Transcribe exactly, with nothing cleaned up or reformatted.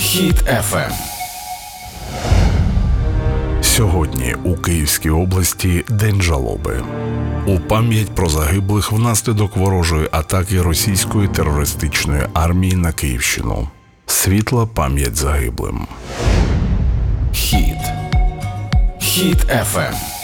Хіт еф ем. Сьогодні у Київській області День жалоби. У пам'ять про загиблих внаслідок ворожої атаки російської терористичної армії на Київщину. Світла пам'ять загиблим. Хіт. Хіт еф ем.